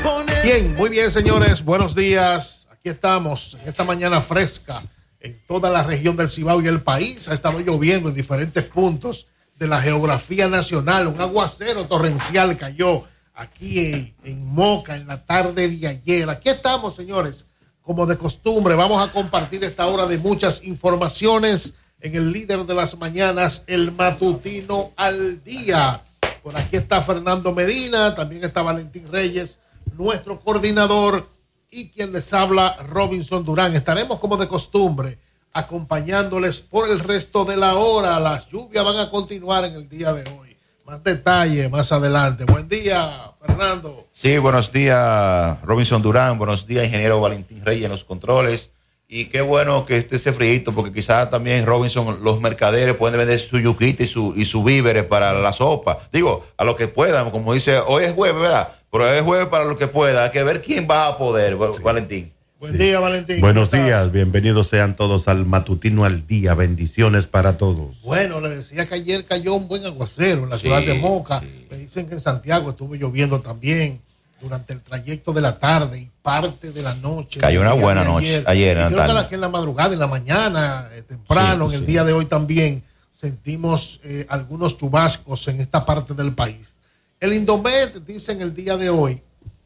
Bien, muy bien, señores. Buenos días. Aquí estamos en esta mañana fresca en toda la región del Cibao y el país. Ha estado lloviendo en diferentes puntos de la geografía nacional. Un aguacero torrencial cayó aquí en Moca en la tarde de ayer. Aquí estamos, señores, como de costumbre. Vamos a compartir esta hora de muchas informaciones en el líder de las mañanas, el matutino al día. Por aquí está Fernando Medina, también está Valentín Reyes, nuestro coordinador, y quien les habla, Robinson Durán. Estaremos como de costumbre acompañándoles por el resto de la hora. Las lluvias van a continuar en el día de hoy. Más detalle más adelante. Buen día, Fernando. Sí, buenos días, Robinson Durán. Buenos días, ingeniero Valentín Reyes en los controles. Y qué bueno que esté ese frío, porque quizás también, Robinson, los mercaderes pueden vender su yuquita y su víveres para la sopa. Digo, a lo que puedan, como dice, hoy es jueves, ¿verdad? Pero es jueves para lo que pueda. Hay que ver quién va a poder, sí. Valentín. Buen día, Valentín. Buenos días, bienvenidos sean todos al matutino al día. Bendiciones para todos. Bueno, le decía que ayer cayó un buen aguacero en la ciudad de Moca. Sí. Me dicen que en Santiago estuvo lloviendo también durante el trayecto de la tarde y parte de la noche. Cayó una buena noche ayer. Y creo que en la madrugada, en la mañana, temprano, en el día de hoy también sentimos algunos chubascos en esta parte del país. El Indomet dice en el día de hoy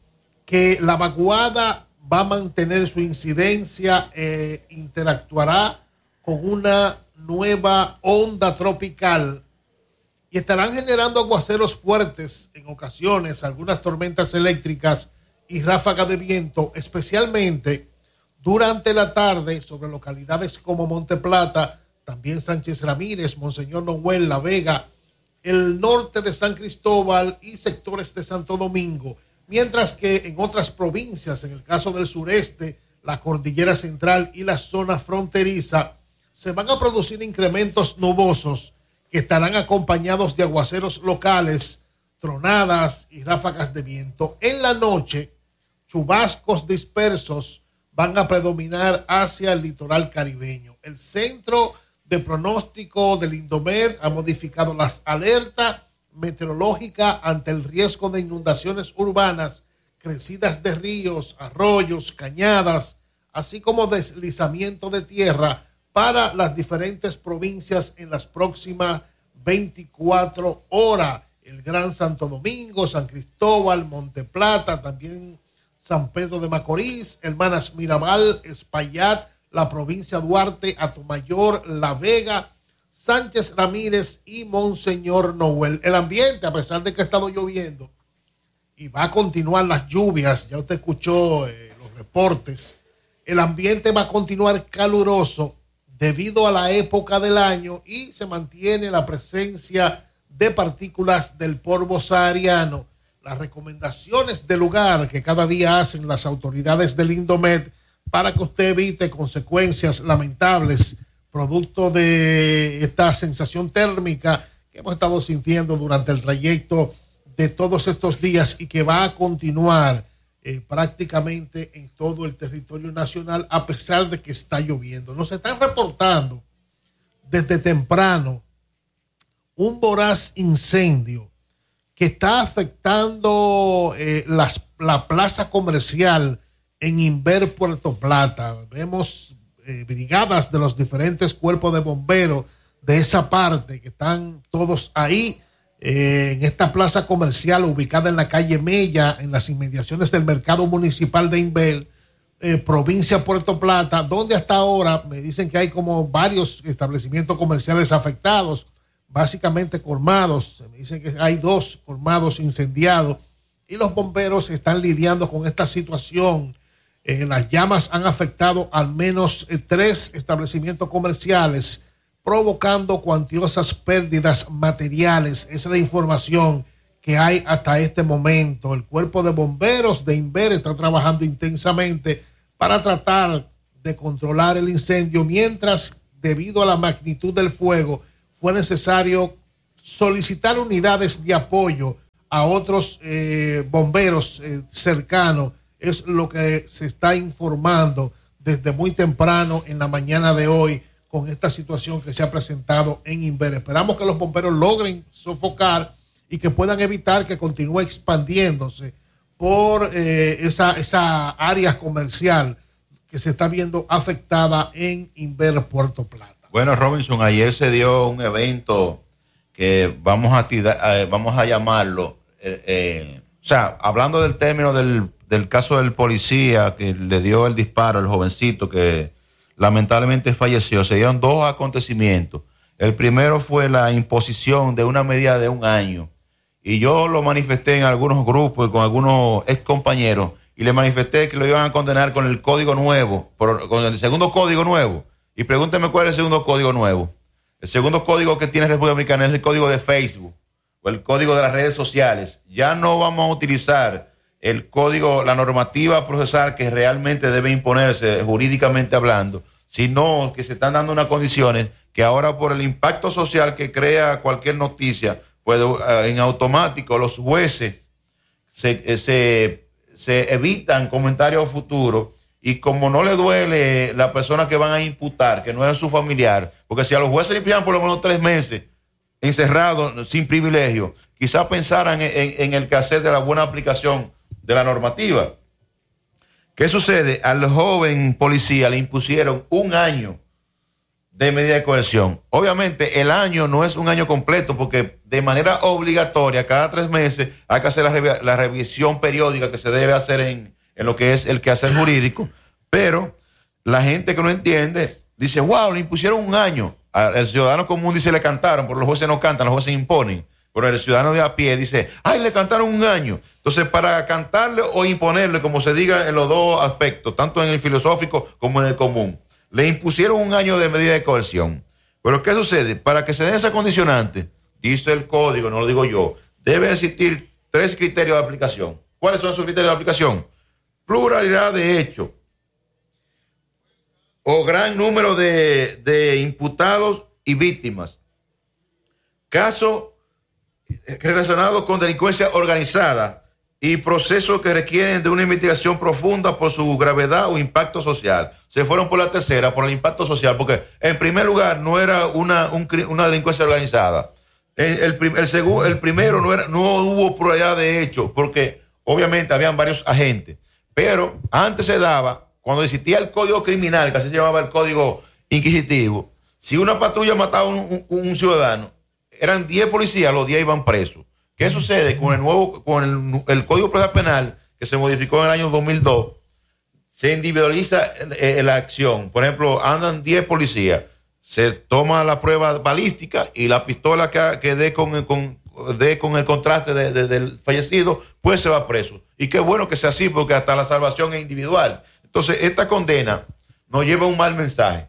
que la vaguada va a mantener su incidencia, interactuará con una nueva onda tropical y estarán generando aguaceros fuertes en ocasiones, algunas tormentas eléctricas y ráfagas de viento, especialmente durante la tarde sobre localidades como Monte Plata, también Sánchez Ramírez, Monseñor Noel, La Vega, el norte de San Cristóbal y sectores de Santo Domingo, mientras que en otras provincias, en el caso del sureste, la cordillera central y la zona fronteriza, se van a producir incrementos nubosos que estarán acompañados de aguaceros locales, tronadas y ráfagas de viento. En la noche, chubascos dispersos van a predominar hacia el litoral caribeño. El centro de pronóstico del Indomed ha modificado las alertas meteorológicas ante el riesgo de inundaciones urbanas, crecidas de ríos, arroyos, cañadas, así como deslizamiento de tierra para las diferentes provincias en las próximas 24 horas. El Gran Santo Domingo, San Cristóbal, Monte Plata, también San Pedro de Macorís, Hermanas Mirabal, Espaillat, la provincia de Duarte, Atomayor, La Vega, Sánchez Ramírez y Monseñor Noel. El ambiente, a pesar de que ha estado lloviendo y va a continuar las lluvias, ya usted escuchó los reportes, el ambiente va a continuar caluroso debido a la época del año y se mantiene la presencia de partículas del polvo sahariano. Las recomendaciones del lugar que cada día hacen las autoridades del Indomed para que usted evite consecuencias lamentables producto de esta sensación térmica que hemos estado sintiendo durante el trayecto de todos estos días y que va a continuar prácticamente en todo el territorio nacional a pesar de que está lloviendo. Nos están reportando desde temprano un voraz incendio que está afectando la plaza comercial en Inver, Puerto Plata. Vemos brigadas de los diferentes cuerpos de bomberos de esa parte que están todos ahí en esta plaza comercial ubicada en la calle Mella, en las inmediaciones del mercado municipal de Inver, provincia de Puerto Plata, donde hasta ahora me dicen que hay como varios establecimientos comerciales afectados, básicamente colmados. Me dicen que hay 2 colmados incendiados y los bomberos están lidiando con esta situación. Las llamas han afectado al menos 3 establecimientos comerciales, provocando cuantiosas pérdidas materiales. Esa es la información que hay hasta este momento. El cuerpo de bomberos de Inver está trabajando intensamente para tratar de controlar el incendio, mientras, debido a la magnitud del fuego, fue necesario solicitar unidades de apoyo a otros bomberos cercanos. Es lo que se está informando desde muy temprano en la mañana de hoy con esta situación que se ha presentado en Inver. Esperamos que los bomberos logren sofocar y que puedan evitar que continúe expandiéndose por esa área comercial que se está viendo afectada en Inver Puerto Plata. Bueno, Robinson, ayer se dio un evento que vamos a llamarlo, hablando del término del caso del policía que le dio el disparo al jovencito que lamentablemente falleció, se dieron dos acontecimientos. El primero fue la imposición de una medida de 1 año. Y yo lo manifesté en algunos grupos y con algunos ex compañeros y le manifesté que lo iban a condenar con el código nuevo, con el segundo código nuevo. Y pregúnteme cuál es el segundo código nuevo. El segundo código que tiene República Dominicana es el código de Facebook o el código de las redes sociales. Ya no vamos a utilizar el código, la normativa procesal que realmente debe imponerse jurídicamente hablando, sino que se están dando unas condiciones que ahora por el impacto social que crea cualquier noticia, pues en automático los jueces se evitan comentarios futuros. Y como no le duele la persona que van a imputar, que no es su familiar, porque si a los jueces le pillan por lo menos 3 meses encerrados sin privilegio, quizás pensaran en el quehacer de la buena aplicación de la normativa. ¿Qué sucede? Al joven policía le impusieron 1 año de medida de coerción. Obviamente el año no es un año completo porque de manera obligatoria cada 3 meses hay que hacer la revisión periódica que se debe hacer en lo que es el quehacer jurídico, pero la gente que no entiende dice, wow, le impusieron 1 año. El ciudadano común dice, le cantaron, pero los jueces no cantan, los jueces imponen. Pero el ciudadano de a pie dice, ay, le cantaron 1 año. Entonces, para cantarle o imponerle, como se diga en los dos aspectos, tanto en el filosófico como en el común, le impusieron 1 año de medida de coerción. Pero ¿qué sucede? Para que se den esa condicionante, dice el código, no lo digo yo, debe existir 3 criterios de aplicación. ¿Cuáles son esos criterios de aplicación? Pluralidad de hechos o gran número de imputados y víctimas. Casos relacionados con delincuencia organizada y procesos que requieren de una investigación profunda por su gravedad o impacto social. Se fueron por la tercera, por el impacto social, porque en primer lugar no era una delincuencia organizada. El primero no hubo pluralidad de hechos, porque obviamente habían varios agentes. Pero antes se daba, cuando existía el código criminal, que así se llamaba el código inquisitivo, si una patrulla mataba a un ciudadano, eran 10 policías, los 10 iban presos. ¿Qué sucede con el código procesal penal que se modificó en el año 2002? Se individualiza la acción. Por ejemplo, andan 10 policías, se toma la prueba balística y la pistola que dé con el contraste del fallecido, pues se va preso. Y qué bueno que sea así, porque hasta la salvación es individual. Entonces, esta condena nos lleva un mal mensaje.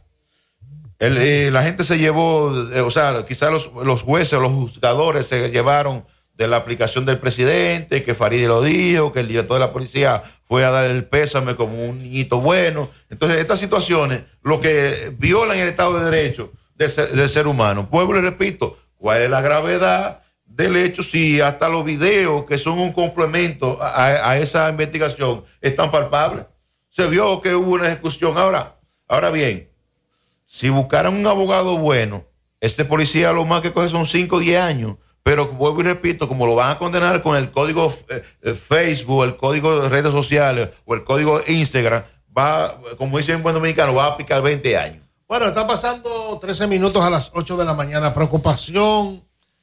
La gente se llevó, quizás los jueces o los juzgadores se llevaron de la aplicación del presidente, que Farideh lo dijo, que el director de la policía fue a dar el pésame como un niñito bueno. Entonces, estas situaciones, lo que violan el Estado de Derecho del ser humano. Pueblo, y repito, ¿cuál es la gravedad del hecho? Si hasta los videos que son un complemento a esa investigación están palpables. Se vio que hubo una ejecución. Ahora bien, si buscaran un abogado bueno, este policía lo más que coge son 5 o 10 años. Pero vuelvo y repito, como lo van a condenar con el código Facebook, el código de redes sociales o el código Instagram, va, como dicen en buen dominicano, va a picar 20 años. Bueno, está pasando 13 minutos a las 8 de la mañana. Preocupación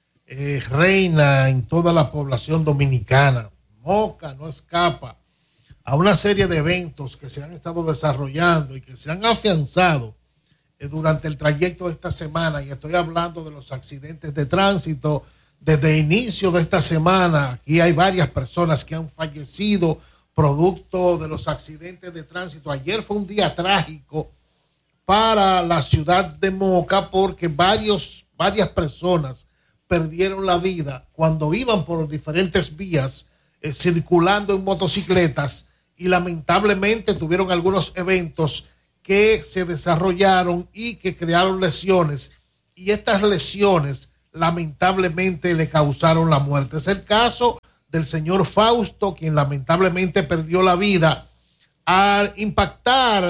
reina en toda la población dominicana. Moca no escapa a una serie de eventos que se han estado desarrollando y que se han afianzado durante el trayecto de esta semana. Y estoy hablando de los accidentes de tránsito. Desde el inicio de esta semana, aquí hay varias personas que han fallecido producto de los accidentes de tránsito. Ayer fue un día trágico para la ciudad de Moca porque varias personas perdieron la vida cuando iban por diferentes vías circulando en motocicletas y lamentablemente tuvieron algunos eventos que se desarrollaron y que crearon lesiones, y estas lesiones lamentablemente le causaron la muerte. Es el caso del señor Fausto, quien lamentablemente perdió la vida al impactar.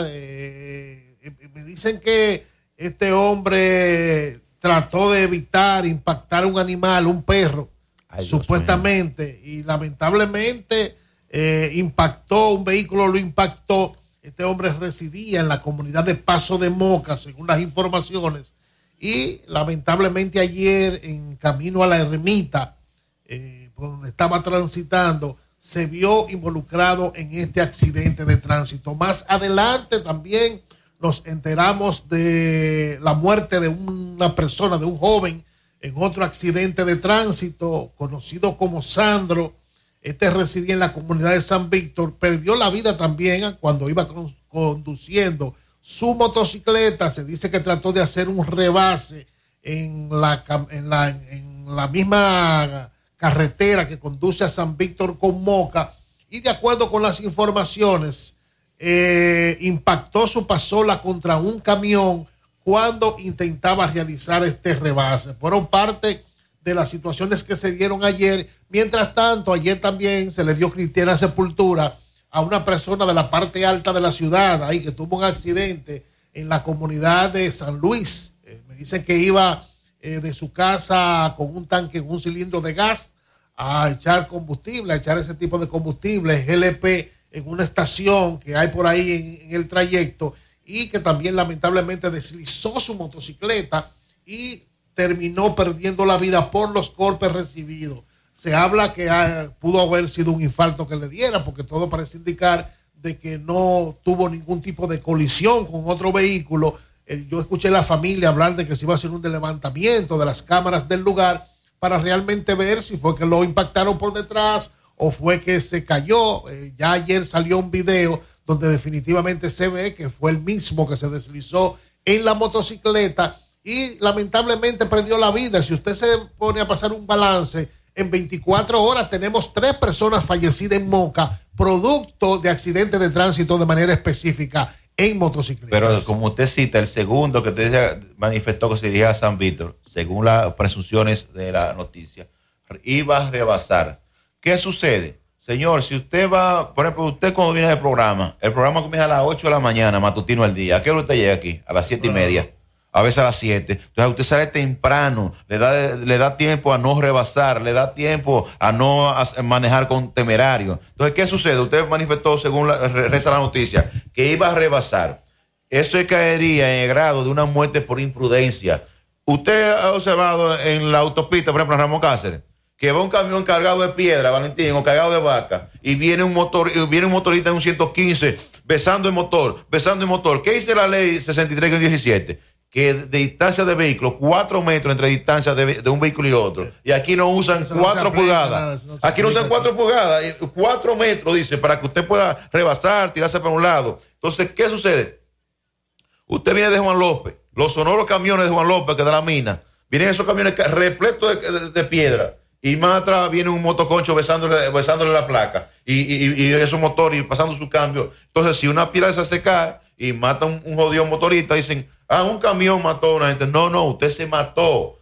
Me dicen que este hombre trató de evitar impactar un animal, un perro, supuestamente, y lamentablemente un vehículo lo impactó. Este hombre residía en la comunidad de Paso de Moca, según las informaciones, y lamentablemente ayer, en camino a la ermita, por donde estaba transitando, se vio involucrado en este accidente de tránsito. Más adelante también nos enteramos de la muerte de una persona, de un joven, en otro accidente de tránsito, conocido como Sandro. Este residía en la comunidad de San Víctor, perdió la vida también cuando iba conduciendo su motocicleta. Se dice que trató de hacer un rebase en la misma carretera que conduce a San Víctor con Moca, y de acuerdo con las informaciones, impactó su pasola contra un camión cuando intentaba realizar este rebase. Fueron parte de las situaciones que se dieron ayer. Mientras tanto, ayer también se le dio cristiana sepultura a una persona de la parte alta de la ciudad, ahí que tuvo un accidente en la comunidad de San Luis. Me dicen que iba de su casa con un tanque, un cilindro de gas, a echar combustible, a echar ese tipo de combustible, GLP, en una estación que hay por ahí en el trayecto, y que también lamentablemente deslizó su motocicleta y terminó perdiendo la vida por los golpes recibidos. Se habla que pudo haber sido un infarto que le diera, porque todo parece indicar de que no tuvo ningún tipo de colisión con otro vehículo. Yo escuché a la familia hablar de que se iba a hacer un levantamiento de las cámaras del lugar para realmente ver si fue que lo impactaron por detrás o fue que se cayó. Ya ayer salió un video donde definitivamente se ve que fue el mismo que se deslizó en la motocicleta y lamentablemente perdió la vida. Si usted se pone a pasar un balance, en 24 horas tenemos 3 personas fallecidas en Moca, producto de accidentes de tránsito de manera específica en motocicletas. Pero como usted cita, el segundo que usted manifestó que se dirigía a San Víctor, según las presunciones de la noticia, iba a rebasar. ¿Qué sucede? Señor, si usted va, por ejemplo, usted cuando viene del programa, el programa comienza a las 8 de la mañana, matutino al día. ¿A qué hora usted llega aquí? A las 7:30. A veces a las 7. Entonces usted sale temprano, le da tiempo a no rebasar, le da tiempo a no manejar con temerario. Entonces, ¿qué sucede? Usted manifestó, según reza la noticia, que iba a rebasar. Eso caería en el grado de una muerte por imprudencia. Usted ha observado en la autopista, por ejemplo, en Ramón Cáceres, que va un camión cargado de piedra, Valentín, o cargado de vaca, y viene un motorista en un 115 besando el motor. ¿Qué dice la ley 63-17? Que de distancia de vehículos, 4 metros entre distancia de un vehículo y otro. Y aquí no usan 4 pulgadas. Aquí no usan 4 pulgadas. 4 metros, dice, para que usted pueda rebasar, tirarse para un lado. Entonces, ¿qué sucede? Usted viene de Juan López, los sonoros camiones de Juan López, que de la mina, vienen esos camiones repletos de piedra. Y más atrás viene un motoconcho besándole la placa. Y esos motores pasando su cambio. Entonces, si una piedra se cae y mata un jodido motorista, dicen, un camión mató a una gente. No, usted se mató.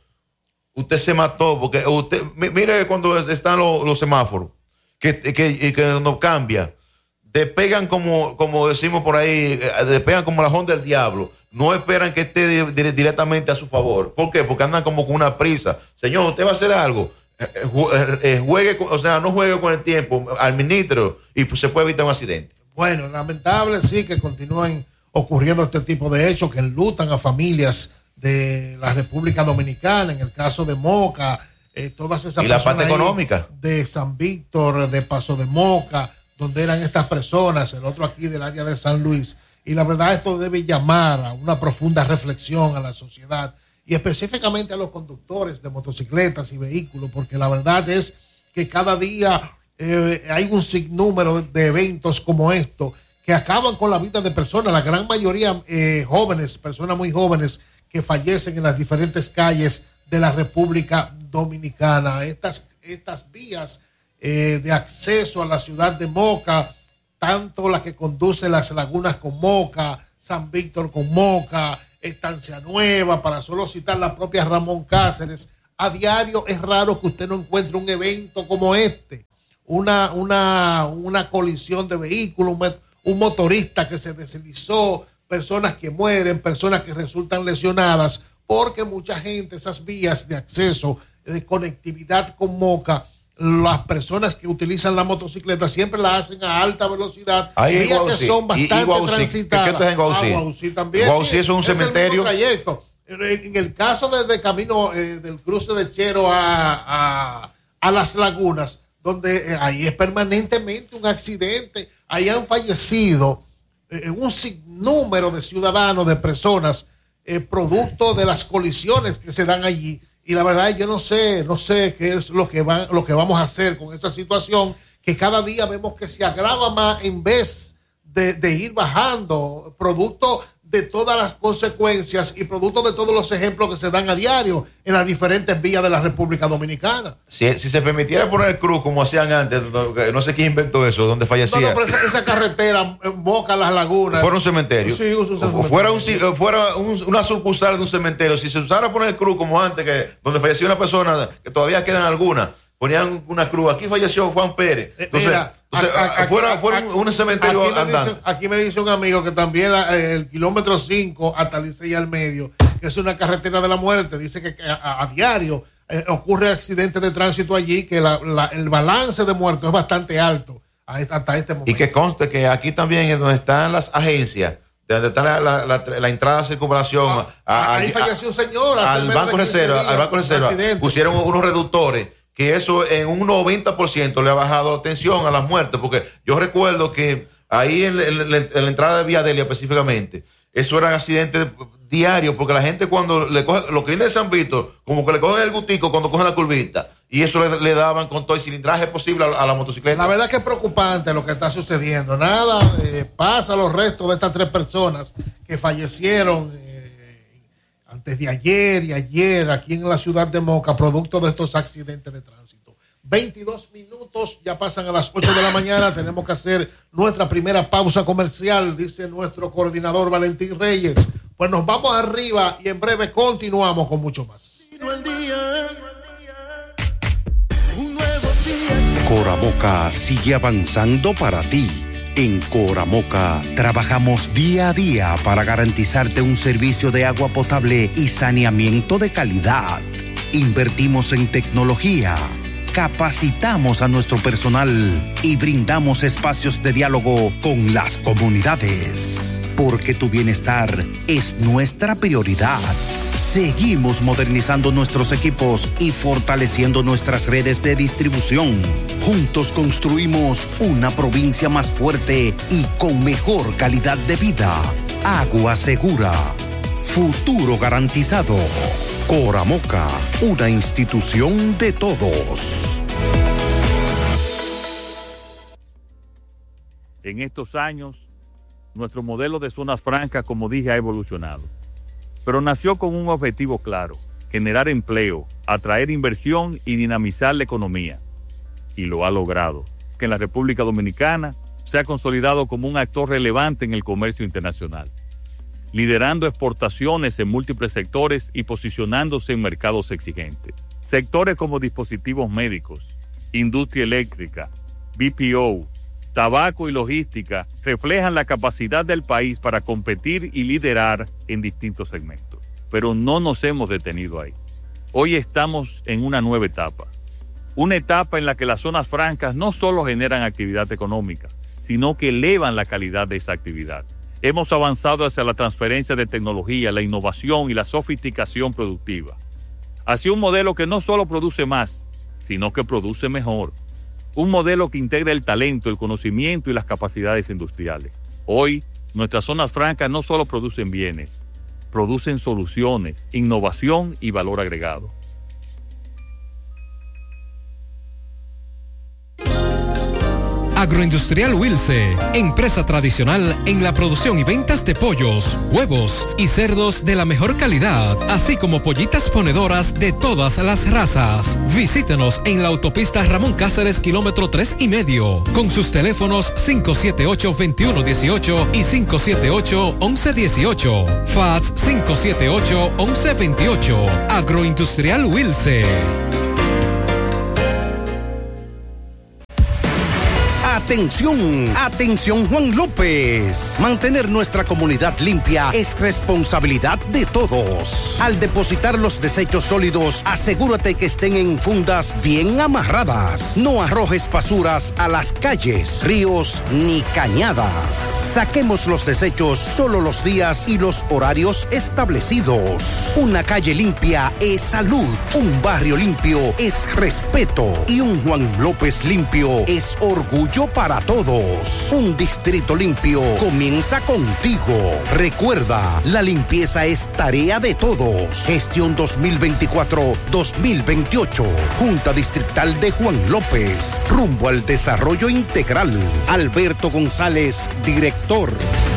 Porque usted, mire cuando están los semáforos, que no cambia, despegan como decimos por ahí, despegan como la Honda del diablo. No esperan que esté directamente a su favor. ¿Por qué? Porque andan como con una prisa. Señor, usted va a hacer algo. No juegue con el tiempo, administre y se puede evitar un accidente. Bueno, lamentable sí que continúen ocurriendo este tipo de hechos que enlutan a familias de la República Dominicana, en el caso de Moca, todas esas y la parte económica de San Víctor, de Paso de Moca, donde eran estas personas, el otro aquí del área de San Luis. Y la verdad, esto debe llamar a una profunda reflexión a la sociedad y específicamente a los conductores de motocicletas y vehículos, porque la verdad es que cada día hay un sinnúmero de eventos como esto que acaban con la vida de personas, la gran mayoría jóvenes, personas muy jóvenes que fallecen en las diferentes calles de la República Dominicana. Estas vías de acceso a la ciudad de Moca, tanto la que conduce Las Lagunas con Moca, San Víctor con Moca, Estancia Nueva, para solo citar la propia Ramón Cáceres, a diario es raro que usted no encuentre un evento como este, una colisión de vehículos, un motorista que se deslizó, personas que mueren, personas que resultan lesionadas, porque mucha gente, esas vías de acceso, de conectividad con Moca, las personas que utilizan la motocicleta siempre la hacen a alta velocidad, ahí vías que son bastante transitadas. ¿Qué te en Guaucí? Guaucí también. Guaucí es un cementerio. En el caso de camino del cruce de Chero a Las Lagunas, donde ahí es permanentemente un accidente, ahí han fallecido un sinnúmero de ciudadanos, de personas, producto de las colisiones que se dan allí. Y la verdad, yo no sé qué es lo que vamos a hacer con esa situación, que cada día vemos que se agrava más en vez de ir bajando, producto de todas las consecuencias y producto de todos los ejemplos que se dan a diario en las diferentes vías de la República Dominicana. Si se permitiera poner cruz como hacían antes, no sé quién inventó eso, donde fallecía. No, pero esa carretera en Boca, Las Lagunas. Fuera un cementerio. Sí, un cementerio. Fuera una sucursal de un cementerio. Si se usara poner cruz como antes, que donde falleció una persona, que todavía quedan algunas, ponían una cruz. Aquí falleció Juan Pérez. Entonces, fuera un cementerio andando. Aquí me dice un amigo que también el kilómetro 5 hasta el 16 al medio, que es una carretera de la muerte, dice que a diario ocurre accidentes de tránsito allí, que el balance de muertos es bastante alto hasta este momento. Y que conste que aquí también es donde están las agencias, donde está la entrada de circunvalación. Ahí falleció un señor. Al Banco Reserva pusieron unos reductores, que eso en un 90% le ha bajado la atención a las muertes, porque yo recuerdo que ahí en la entrada de Vía Delia específicamente, eso eran accidentes diarios, porque la gente cuando le coge, lo que viene de San Víctor, como que le cogen el gustico cuando cogen la curvita, y eso le daban con todo el cilindraje posible a la motocicleta. La verdad que es preocupante lo que está sucediendo. Nada pasa a los restos de estas 3 personas que fallecieron antes de ayer y ayer aquí en la ciudad de Moca, producto de estos accidentes de tránsito. 22 minutos, ya pasan a las 8 de la mañana, tenemos que hacer nuestra primera pausa comercial, dice nuestro coordinador Valentín Reyes. Pues nos vamos arriba y en breve continuamos con mucho más. Coramoca sigue avanzando para ti. En Coramoca trabajamos día a día para garantizarte un servicio de agua potable y saneamiento de calidad. Invertimos en tecnología, capacitamos a nuestro personal y brindamos espacios de diálogo con las comunidades. Porque tu bienestar es nuestra prioridad. Seguimos modernizando nuestros equipos y fortaleciendo nuestras redes de distribución. Juntos construimos una provincia más fuerte y con mejor calidad de vida. Agua segura. Futuro garantizado. Coramoca, una institución de todos. En estos años, nuestro modelo de zonas francas, como dije, ha evolucionado. Pero nació con un objetivo claro: generar empleo, atraer inversión y dinamizar la economía. Y lo ha logrado, que en la República Dominicana se ha consolidado como un actor relevante en el comercio internacional, liderando exportaciones en múltiples sectores y posicionándose en mercados exigentes. Sectores como dispositivos médicos, industria eléctrica, BPO, tabaco y logística reflejan la capacidad del país para competir y liderar en distintos segmentos. Pero no nos hemos detenido ahí. Hoy estamos en una nueva etapa. Una etapa en la que las zonas francas no solo generan actividad económica, sino que elevan la calidad de esa actividad. Hemos avanzado hacia la transferencia de tecnología, la innovación y la sofisticación productiva. Hacia un modelo que no solo produce más, sino que produce mejor. Un modelo que integra el talento, el conocimiento y las capacidades industriales. Hoy, nuestras zonas francas no solo producen bienes, producen soluciones, innovación y valor agregado. Agroindustrial Wilce, empresa tradicional en la producción y ventas de pollos, huevos y cerdos de la mejor calidad, así como pollitas ponedoras de todas las razas. Visítenos en la autopista Ramón Cáceres, kilómetro 3,5, con sus teléfonos 578-2118 y 578-1118, fax 578-1128. Agroindustrial Wilce. ¡Atención! ¡Atención, Juan López! Mantener nuestra comunidad limpia es responsabilidad de todos. Al depositar los desechos sólidos, asegúrate que estén en fundas bien amarradas. No arrojes basuras a las calles, ríos ni cañadas. Saquemos los desechos solo los días y los horarios establecidos. Una calle limpia es salud, un barrio limpio es respeto y un Juan López limpio es orgullo para todos. Un distrito limpio comienza contigo. Recuerda, la limpieza es tarea de todos. Gestión 2024-2028. Junta Distrital de Juan López. Rumbo al desarrollo integral. Alberto González, director.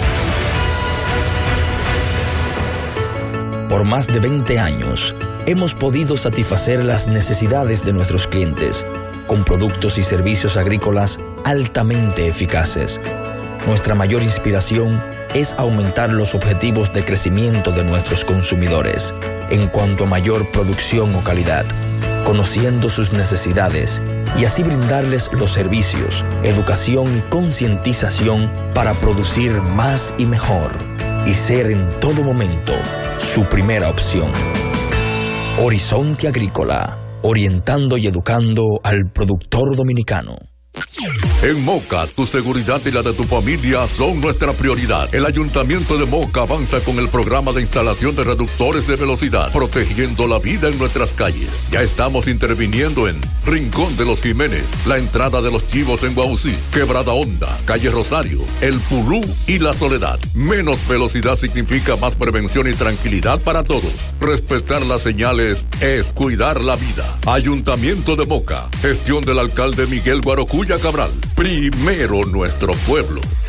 Por más de 20 años, hemos podido satisfacer las necesidades de nuestros clientes con productos y servicios agrícolas altamente eficaces. Nuestra mayor inspiración es aumentar los objetivos de crecimiento de nuestros consumidores en cuanto a mayor producción o calidad, conociendo sus necesidades y así brindarles los servicios, educación y concientización para producir más y mejor y ser en todo momento su primera opción. Horizonte Agrícola, orientando y educando al productor dominicano. En Moca, tu seguridad y la de tu familia son nuestra prioridad. El Ayuntamiento de Moca avanza con el programa de instalación de reductores de velocidad, protegiendo la vida en nuestras calles. Ya estamos interviniendo en Rincón de los Jiménez, la entrada de los Chivos en Guausí, Quebrada Honda, Calle Rosario, El Pulú y La Soledad. Menos velocidad significa más prevención y tranquilidad para todos. Respetar las señales es cuidar la vida. Ayuntamiento de Moca, gestión del alcalde Miguel Guarocuya Cabral. Primero nuestro pueblo.